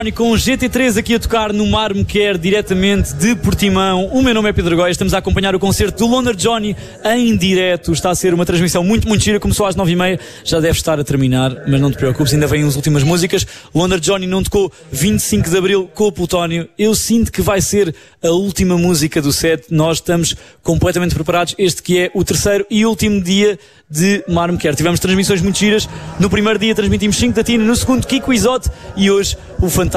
Com o GT3 aqui a tocar no Mar Me Quer, diretamente de Portimão. O meu nome é Pedro Góes, estamos a acompanhar o concerto do Loner Johnny em direto. Está a ser uma transmissão muito gira, começou às 9h30, já deve estar a terminar, mas não te preocupes, ainda vêm as últimas músicas. Loner Johnny não tocou 25 de Abril com o Plutónio. Eu sinto que vai ser a última música do set, nós estamos completamente preparados. Este que é o terceiro e último dia de Mar Me Quer. Tivemos transmissões muito giras, no primeiro dia transmitimos 5 da Tina, no segundo Kiko Isote e hoje o fantástico